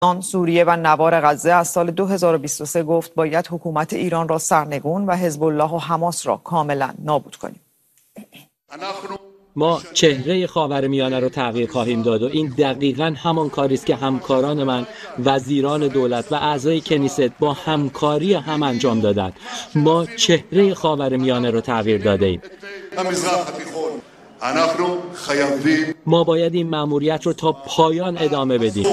سوریه و نوار غزه از سال 2023 گفت باید حکومت ایران را سرنگون و حزب الله و حماس را کاملا نابود کنیم. ما چهره خاورمیانه رو تغییر خواهیم داد و این دقیقاً همان کاری است که همکاران من، وزیران دولت و اعضای کنیست با همکاری هم انجام دادند. ما چهره خاورمیانه رو تغییر داده ایم. ما باید این مأموریت رو تا پایان ادامه بدیم.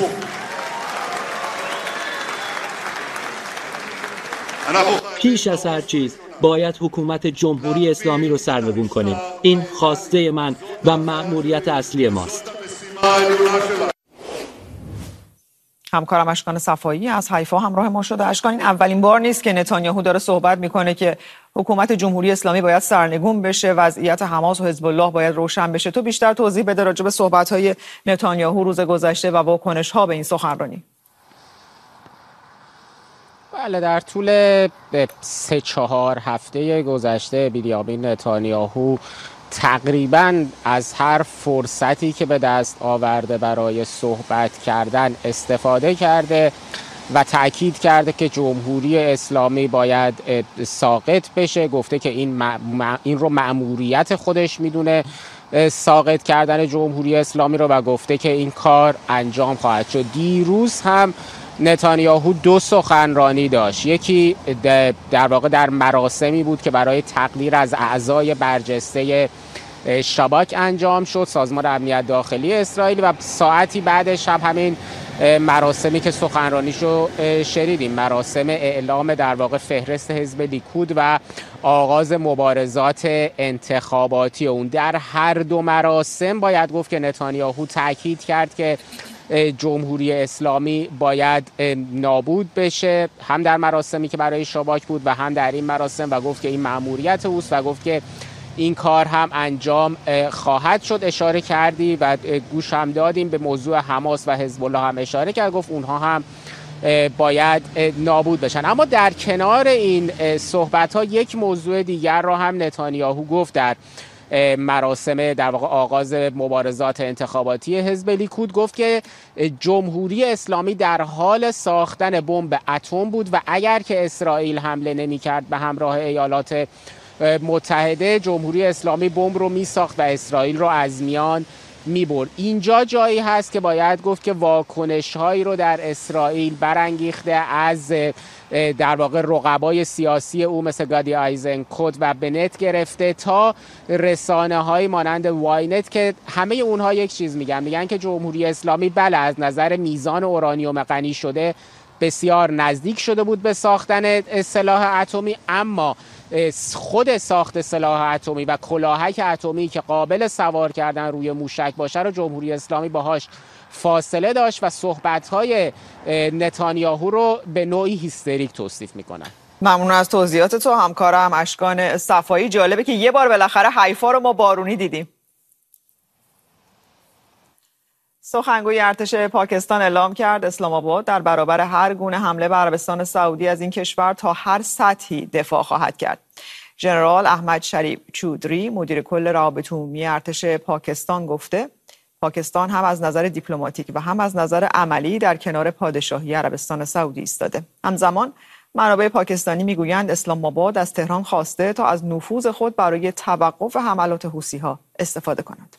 پیش از هر چیز باید حکومت جمهوری اسلامی رو سرنگون کنیم. این خواسته من و مأموریت اصلی ماست. همکارم اشکان صفایی از حیفا همراه ما شده. اشکان، این اولین بار نیست که نتانیاهو داره صحبت میکنه که حکومت جمهوری اسلامی باید سرنگون بشه، وضعیت حماس و حزب الله باید روشن بشه. تو بیشتر توضیح بده راجع به صحبت‌های نتانیاهو روز گذشته و واکنش‌ها به این سخنرانی. بله، در طول 3-4 هفته گذشته بنیامین نتانیاهو تقریباً از هر فرصتی که به دست آورده برای صحبت کردن استفاده کرده و تأکید کرده که جمهوری اسلامی باید ساقط بشه. گفته که این رو مأموریت خودش میدونه، ساقط کردن جمهوری اسلامی رو، و گفته که این کار انجام خواهد شد. دیروز هم نتانیاهو 2 سخنرانی داشت. یکی در واقع در مراسمی بود که برای تقدیر از اعضای برجسته شباک انجام شد، سازمان امنیت داخلی اسرائیل، و ساعتی بعدش هم همین مراسمی که سخنرانیشو شنیدیم، مراسم اعلام در واقع فهرست حزب لیکود و آغاز مبارزات انتخاباتی اون. در هر 2 مراسم باید گفت که نتانیاهو تاکید کرد که جمهوری اسلامی باید نابود بشه، هم در مراسمی که برای شباک بود و هم در این مراسم، و گفت که این مأموریت اوست و گفت که این کار هم انجام خواهد شد. اشاره کردی و گوش هم دادیم به موضوع حماس و حزب الله هم اشاره کرد، گفت اونها هم باید نابود بشن. اما در کنار این صحبت ها یک موضوع دیگر را هم نتانیاهو گفت در مراسم در واقع آغاز مبارزات انتخاباتی حزب لیکود. گفت که جمهوری اسلامی در حال ساختن بمب اتم بود و اگر که اسرائیل حمله نمی‌کرد به همراه ایالات متحده، جمهوری اسلامی بمب رو میساخت و اسرائیل رو از میان میبرد. اینجا جایی هست که باید گفت که واکنش هایی رو در اسرائیل برانگیخته از در واقع رقبای سیاسی او مثل گادی آیزنکوت و بنت گرفته تا رسانه های مانند واینت که همه اونها یک چیز میگن که جمهوری اسلامی بله از نظر میزان اورانیوم غنی شده بسیار نزدیک شده بود به ساختن سلاح اتمی، اما خود ساخت سلاح اتمی و کلاهک اتمی که قابل سوار کردن روی موشک باشه رو جمهوری اسلامی باهاش فاصله داشت و صحبت‌های نتانیاهو رو به نوعی هیستریک توصیف میکنن. ممنون از توضیحات تو همکارم اشکان صفایی. جالبه که یه بار بالاخره حیفا رو ما بارونی دیدیم. سخنگوی ارتش پاکستان اعلام کرد اسلام آباد در برابر هر گونه حمله به عربستان سعودی از این کشور تا هر سطحی دفاع خواهد کرد. ژنرال احمد شریف چودری مدیر کل روابط عمومی ارتش پاکستان گفته پاکستان هم از نظر دیپلماتیک و هم از نظر عملی در کنار پادشاهی عربستان سعودی ایستاده. همزمان منابع پاکستانی میگویند اسلام آباد از تهران خواسته تا از نفوذ خود برای توقف حملات حوثی‌ها استفاده کند.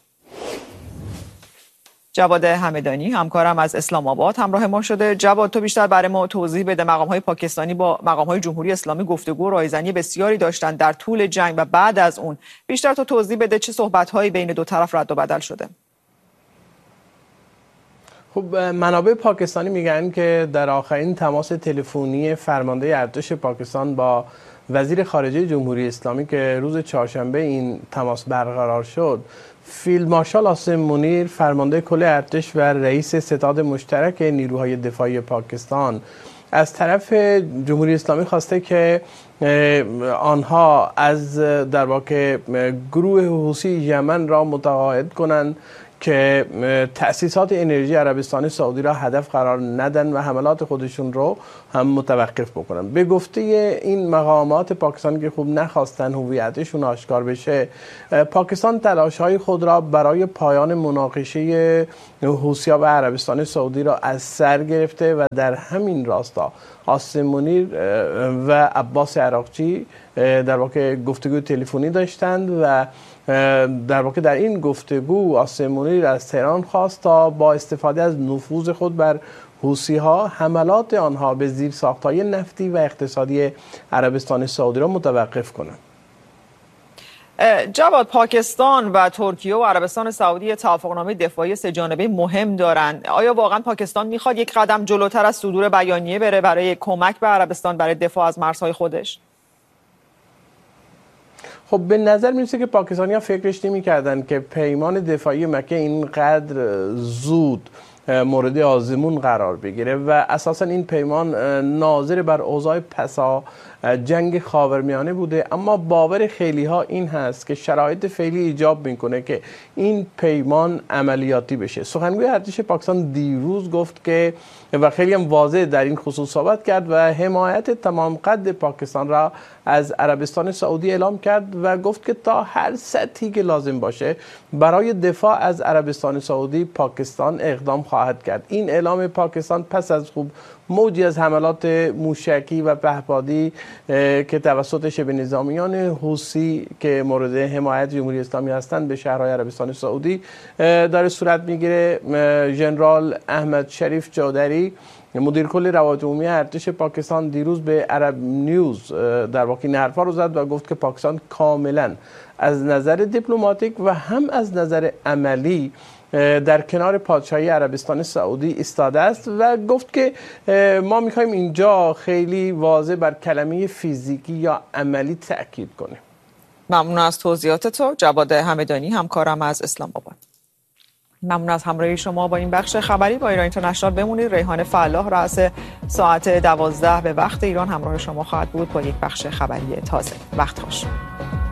جواد همدانی همکارم از اسلام آباد همراه ما شده. جواد، تو بیشتر برای ما توضیح بده. مقام‌های پاکستانی با مقام‌های جمهوری اسلامی گفتگو و رایزنی بسیاری داشتن در طول جنگ و بعد از اون. بیشتر تو توضیح بده چه صحبت‌هایی بین دو طرف رد و بدل شده. خب منابع پاکستانی میگن که در آخرین تماس تلفنی فرمانده ارتش پاکستان با وزیر خارجه جمهوری اسلامی که روز چهارشنبه این تماس برقرار شد، فیلد مارشال عاصم منیر فرمانده کل ارتش و رئیس ستاد مشترک نیروهای دفاعی پاکستان از طرف جمهوری اسلامی خواسته که آنها از در واقع گروه حوثی یمن را متقاعد کنند که تأسیسات انرژی عربستان سعودی را هدف قرار ندن و حملات خودشون رو هم متوقف بکنن. به گفته این مقامات پاکستان که خوب نخواستن هویتشون آشکار بشه، پاکستان تلاش‌های خود را برای پایان مناقشه حوثی‌ها و عربستان سعودی را از سر گرفته و در همین راستا قاسم منیر و عباس عراقچی در واقع گفتگو تلفنی داشتند و در واقع در این گفتگو قاسم منیر از تهران خواست تا با استفاده از نفوذ خود بر حوثی‌ها حملات آنها به زیرساخت‌های نفتی و اقتصادی عربستان سعودی را متوقف کنند. جواد، پاکستان و ترکیه و عربستان سعودی توافقنامه دفاعی سه‌جانبه مهم دارند. آیا واقعا پاکستان میخواد یک قدم جلوتر از صدور بیانیه بره برای کمک به عربستان برای دفاع از مرزهای خودش؟ خب به نظر میرسه که پاکستانی‌ها فکرش نمی‌کردن که پیمان دفاعی مکه اینقدر زود مورد آزمون قرار بگیره و اساسا این پیمان ناظر بر اوضاع پسا جنگ خاورمیانه بوده، اما باور خیلی ها این هست که شرایط فعلی ایجاب میکنه که این پیمان عملیاتی بشه. سخنگوی ارتش پاکستان دیروز گفت که و خیلی هم واضح در این خصوص صحبت کرد و حمایت تمام قد پاکستان را از عربستان سعودی اعلام کرد و گفت که تا هر سطحی که لازم باشه برای دفاع از عربستان سعودی پاکستان اقدام خواهد کرد. این اعلام پاکستان پس از خوب موجی از حملات موشکی و پهپادی که توسط شبه نظامیان حوثی که مورد حمایت جمهوری اسلامی هستند به شهرهای عربستان سعودی داره صورت میگیره. ژنرال احمد شریف چودری مدیر کل روابط عمومی ارتش پاکستان دیروز به عرب نیوز در واقع این حرفا رو زد و گفت که پاکستان کاملا از نظر دیپلماتیک و هم از نظر عملی در کنار پادشاهی عربستان سعودی ایستاده است و گفت که ما میخوایم اینجا خیلی واضح بر کلمه فیزیکی یا عملی تأکید کنیم. ممنون از توضیحات تو جواد همدانی، همکارم از اسلام آباد. ممنون از همراهی شما با این بخش خبری با ایران اینترنشنال. بمونید. ریحان فلاح رأس ساعت 12 به وقت ایران همراه شما خواهد بود با یک بخش خبری تازه. وقت خوش.